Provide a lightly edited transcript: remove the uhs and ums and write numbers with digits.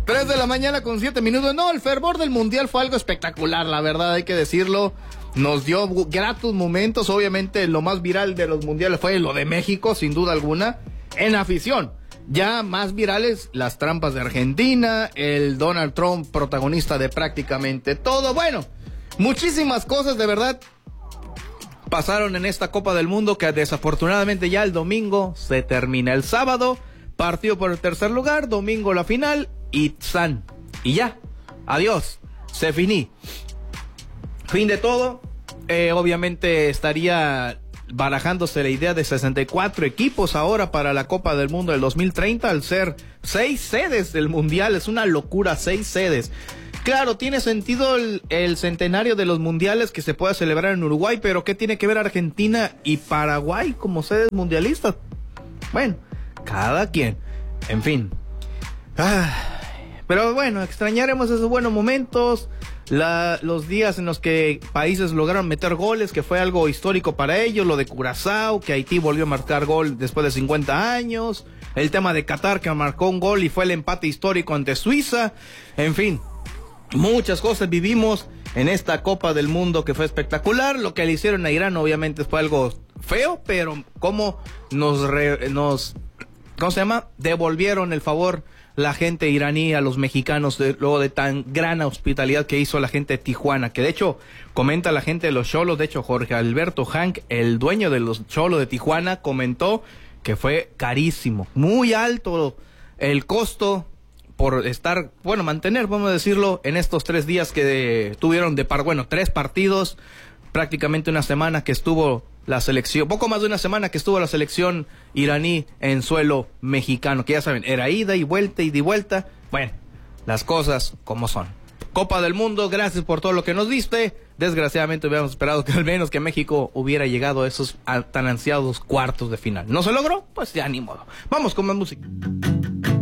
3 de la mañana con 7 minutos. No, el fervor del mundial fue algo espectacular, la verdad, hay que decirlo. Nos dio gratos momentos. Obviamente lo más viral de los mundiales fue lo de México, sin duda alguna, en afición. Ya más virales, las trampas de Argentina, el Donald Trump protagonista de prácticamente todo. Bueno, muchísimas cosas de verdad pasaron en esta Copa del Mundo, que desafortunadamente ya el domingo se termina. El sábado, partido por el tercer lugar, domingo la final y ya, adiós, se finí. Fin de todo. Obviamente estaría barajándose la idea de 64 equipos ahora para la Copa del Mundo del 2030, al ser 6 sedes del Mundial. Es una locura, 6 sedes. Claro, tiene sentido el centenario de los mundiales que se pueda celebrar en Uruguay, pero ¿qué tiene que ver Argentina y Paraguay como sedes mundialistas? Bueno, cada quien. En fin. Pero bueno, extrañaremos esos buenos momentos, los días en los que países lograron meter goles, que fue algo histórico para ellos, lo de Curazao, que Haití volvió a marcar gol después de 50 años, el tema de Qatar, que marcó un gol y fue el empate histórico ante Suiza. En fin, muchas cosas vivimos en esta Copa del Mundo que fue espectacular. Lo que le hicieron a Irán obviamente fue algo feo, pero cómo devolvieron el favor la gente iraní a los mexicanos luego de tan gran hospitalidad que hizo la gente de Tijuana, que de hecho comenta la gente de los Xolos. De hecho, Jorge Alberto Hank, el dueño de los Xolos de Tijuana, comentó que fue carísimo, muy alto el costo por estar, mantener, vamos a decirlo, en estos 3 días que tuvieron 3 partidos, prácticamente una semana que estuvo la selección, poco más de una semana que estuvo la selección iraní en suelo mexicano, que ya saben, era ida y vuelta. Bueno, las cosas como son. Copa del Mundo, gracias por todo lo que nos diste. Desgraciadamente hubiéramos esperado que al menos que México hubiera llegado a esos tan ansiados cuartos de final. ¿No se logró? Pues ya ni modo. Vamos con más música.